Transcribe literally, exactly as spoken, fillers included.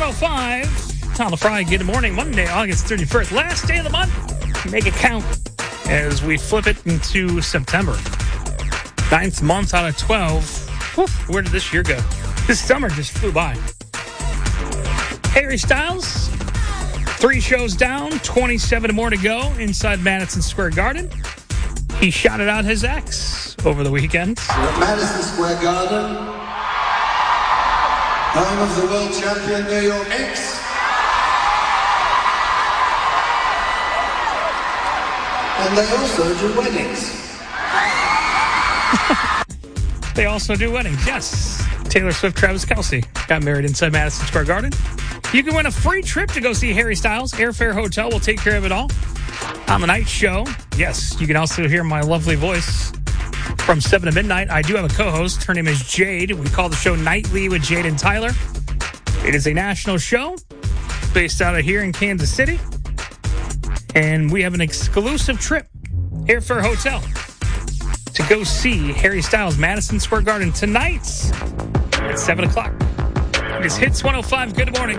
oh five. Tyler Fry, good morning. Monday, August thirty-first. Last day of the month. Make it count as we flip it into September. Ninth month out of twelve. Whew, where did this year go? This summer just flew by. Harry Styles, three shows down, twenty-seven more to go inside Madison Square Garden. He shouted out his ex over the weekend. At Madison Square Garden, home of the world champion New York Knicks. And they also do weddings. They also do weddings, yes. Taylor Swift, Travis Kelce got married inside Madison Square Garden. You can win a free trip to go see Harry Styles. Airfare Hotel will take care of it all. On the night show, yes, you can also hear my lovely voice from seven to midnight. I do have a co-host. Her name is Jade. We call the show Nightly with Jade and Tyler. It is a national show based out of here in Kansas City. And we have an exclusive trip, Airfare Hotel, to go see Harry Styles, Madison Square Garden tonight at seven o'clock. It is Hits one oh five. Good morning.